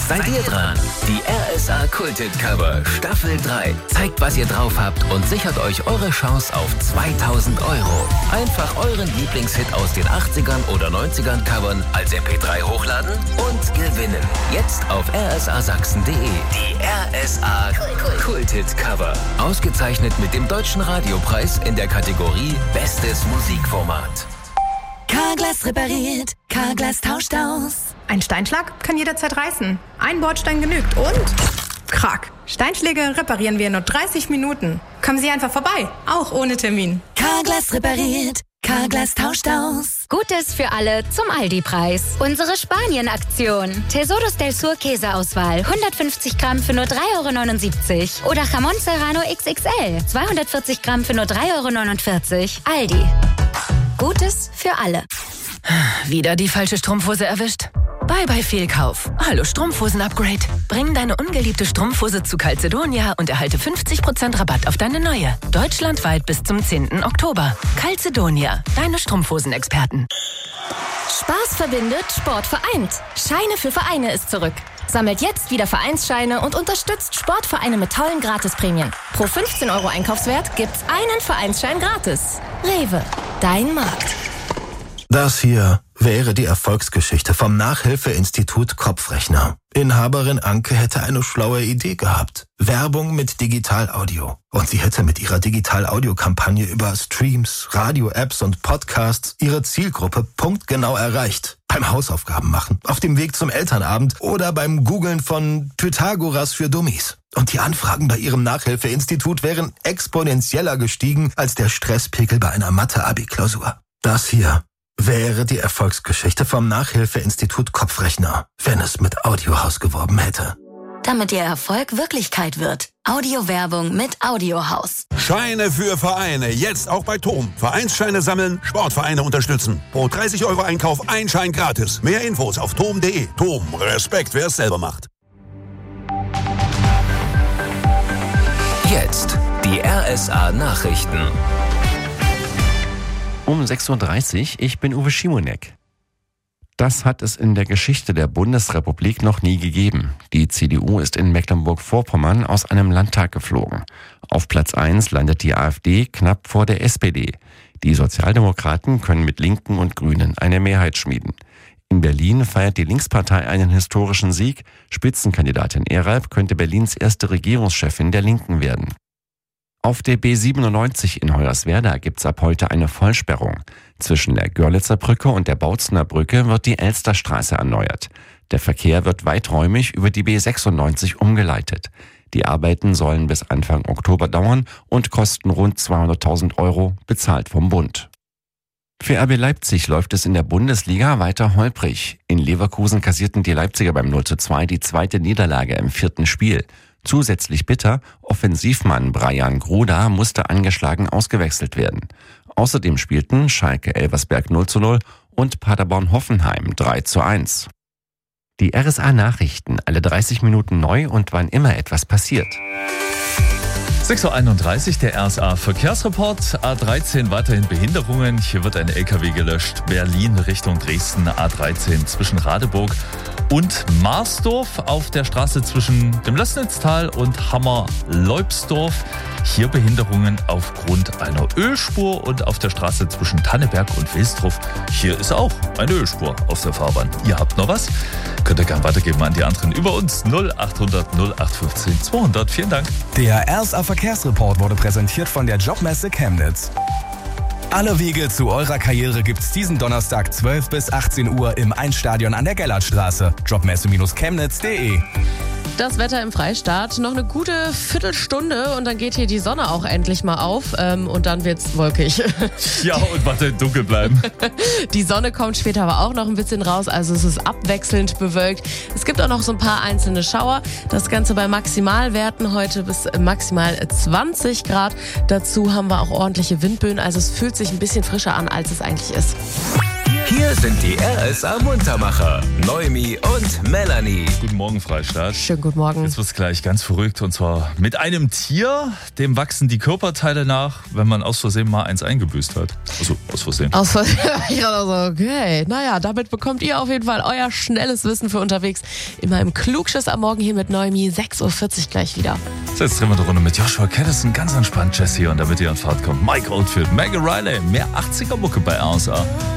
seid ihr dran. Die RSA Kulthit Cover Staffel 3 zeigt, was ihr drauf habt und sichert euch eure Chance auf 2000 €. Einfach euren Lieblingshit aus den 80ern oder 90ern covern, als MP3 hochladen und gewinnen. Jetzt auf rsasachsen.de. Die RSA Kulthit Cover. Ausgezeichnet mit dem Deutschen Radiopreis in der Kategorie Bestes Musikformat. Carglass repariert, Carglass tauscht aus. Ein Steinschlag kann jederzeit reißen. Ein Bordstein genügt und... Krack. Steinschläge reparieren wir in nur 30 Minuten. Kommen Sie einfach vorbei, auch ohne Termin. Carglass repariert, Carglass tauscht aus. Gutes für alle zum Aldi-Preis. Unsere Spanien-Aktion. Tesoros del Sur Käseauswahl. 150 Gramm für nur 3,79 €. Oder Jamón Serrano XXL. 240 Gramm für nur 3,49 €. Aldi. Gutes für alle. Wieder die falsche Strumpfhose erwischt? Bye Fehlkauf. Hallo Strumpfhosen-Upgrade. Bring deine ungeliebte Strumpfhose zu Calzedonia und erhalte 50% Rabatt auf deine neue. Deutschlandweit bis zum 10. Oktober. Calzedonia, deine Strumpfhosenexperten. Spaß verbindet, Sport vereint. Scheine für Vereine ist zurück. Sammelt jetzt wieder Vereinsscheine und unterstützt Sportvereine mit tollen Gratisprämien. Pro 15 € Einkaufswert gibt's einen Vereinsschein gratis. Rewe, dein Markt. Das hier wäre die Erfolgsgeschichte vom Nachhilfeinstitut Kopfrechner. Inhaberin Anke hätte eine schlaue Idee gehabt. Werbung mit Digital-Audio. Und sie hätte mit ihrer Digital-Audio-Kampagne über Streams, Radio-Apps und Podcasts ihre Zielgruppe punktgenau erreicht. Beim Hausaufgaben machen, auf dem Weg zum Elternabend oder beim Googlen von Pythagoras für Dummies. Und die Anfragen bei ihrem Nachhilfeinstitut wären exponentieller gestiegen als der Stresspegel bei einer Mathe-Abi-Klausur. Das hier wäre die Erfolgsgeschichte vom Nachhilfeinstitut Kopfrechner, wenn es mit Audiohaus geworben hätte. Damit Ihr Erfolg Wirklichkeit wird. Audiowerbung mit Audiohaus. Scheine für Vereine. Jetzt auch bei TOM. Vereinsscheine sammeln, Sportvereine unterstützen. Pro 30 € Einkauf ein Schein gratis. Mehr Infos auf tom.de. TOM. Respekt, wer es selber macht. Jetzt die RSA Nachrichten. Um 6:30 Uhr, ich bin Uwe Schimonek. Das hat es in der Geschichte der Bundesrepublik noch nie gegeben. Die CDU ist in Mecklenburg-Vorpommern aus einem Landtag geflogen. Auf Platz 1 landet die AfD knapp vor der SPD. Die Sozialdemokraten können mit Linken und Grünen eine Mehrheit schmieden. In Berlin feiert die Linkspartei einen historischen Sieg. Spitzenkandidatin Eralb könnte Berlins erste Regierungschefin der Linken werden. Auf der B97 in Hoyerswerda gibt's ab heute eine Vollsperrung. Zwischen der Görlitzer Brücke und der Bautzener Brücke wird die Elsterstraße erneuert. Der Verkehr wird weiträumig über die B96 umgeleitet. Die Arbeiten sollen bis Anfang Oktober dauern und kosten rund 200.000 €, bezahlt vom Bund. Für RB Leipzig läuft es in der Bundesliga weiter holprig. In Leverkusen kassierten die Leipziger beim 0:2 die zweite Niederlage im 4. Spiel. Zusätzlich bitter, Offensivmann Brian Gruda musste angeschlagen ausgewechselt werden. Außerdem spielten Schalke Elversberg 0:0 und Paderborn Hoffenheim 3:1. Die RSA Nachrichten, alle 30 Minuten neu und wann immer etwas passiert. 6:31 Uhr, der RSA Verkehrsreport. A13 weiterhin Behinderungen. Hier wird ein LKW gelöscht. Berlin Richtung Dresden, A13 zwischen Radeburg und Marsdorf. Auf der Straße zwischen dem Lößnitztal und Hammer-Leubsdorf. Hier Behinderungen aufgrund einer Ölspur. Und auf der Straße zwischen Tanneberg und Wilsdruff. Hier ist auch eine Ölspur auf der Fahrbahn. Ihr habt noch was? Könnt ihr gerne weitergeben an die anderen über uns. 0800 0815 200. Vielen Dank. Der RSA Verkehrsreport wurde präsentiert von der Jobmesse Chemnitz. Alle Wege zu eurer Karriere gibt's diesen Donnerstag 12 bis 18 Uhr im Einstadion an der Gellertstraße. Jobmesse-chemnitz.de. Das Wetter im Freistaat, noch eine gute Viertelstunde und dann geht hier die Sonne auch endlich mal auf und dann wird's wolkig. Ja, und weiterhin dunkel bleiben. Die Sonne kommt später aber auch noch ein bisschen raus, also es ist abwechselnd bewölkt. Es gibt auch noch so ein paar einzelne Schauer. Das Ganze bei Maximalwerten heute bis maximal 20 Grad. Dazu haben wir auch ordentliche Windböen, also es fühlt sich ein bisschen frischer an, als es eigentlich ist. Hier Hier sind die RSA Muntermacher, Noemi und Melanie. Guten Morgen, Freistadt. Schönen guten Morgen. Jetzt wird's gleich ganz verrückt und zwar mit einem Tier, dem wachsen die Körperteile nach, wenn man aus Versehen mal eins eingebüßt hat. Also aus Versehen. Aus Versehen. Ich dachte so, okay. Naja, damit bekommt ihr auf jeden Fall euer schnelles Wissen für unterwegs. Immer im Klugschiss am Morgen hier mit Noemi, 6.40 Uhr gleich wieder. So, jetzt drehen wir die Runde mit Joshua Caddison, ganz entspannt, Jesse, und damit ihr in Fahrt kommt, Mike Oldfield, Maggie Riley, mehr 80er-Mucke bei RSA.